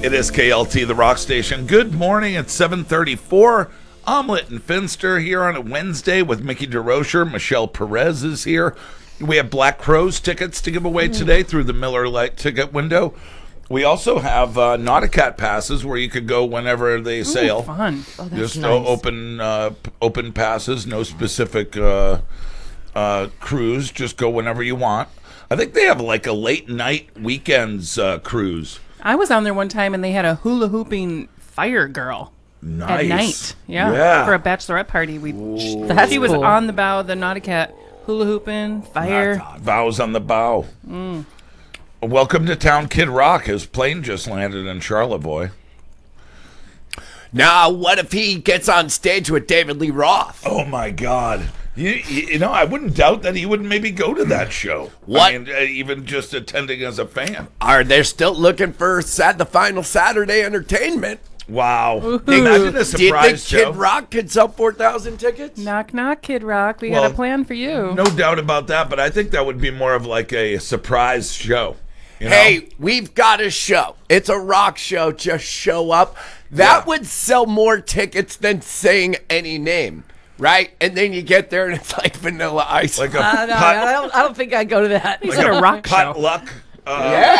It is KLT, the rock station. Good morning at 7:34. Omelet and Finster here on a Wednesday with Mickey DeRocher. Michelle Perez is here. We have Black Crowes tickets to give away today through the Miller Lite ticket window. We also have Not a Cat passes where you could go whenever they sail. Fun. Oh, that's Just nice. open passes, no specific cruise. Just go whenever you want. I think they have like a late night weekends cruise. I was on there one time and they had a hula hooping fire girl Nice. at night. Yeah. For a bachelorette party. She was cool. on the bow of the Naughty Cat, hula hooping, fire. Vows on the bow. Welcome to town, Kid Rock. His plane just landed in Charlevoix. Now, what if he gets on stage with David Lee Roth? Oh my God! You know, I wouldn't doubt that he would maybe go to that show. What? I mean, even just attending as a fan. Are they still looking for the final Saturday entertainment? Wow! Imagine a Do you think surprise show. Kid Rock could sell 4,000 tickets? Knock, knock, Kid Rock. We Well, got a plan for you. No doubt about that, but I think that would be more of like a surprise show. You know? Hey, we've got a show. It's a rock show. Just show up. That Yeah. would sell more tickets than saying any name, right? And then you get there and it's like Vanilla Ice. like a No, I don't think I'd go to that. He said a rock show. potluck. Yeah.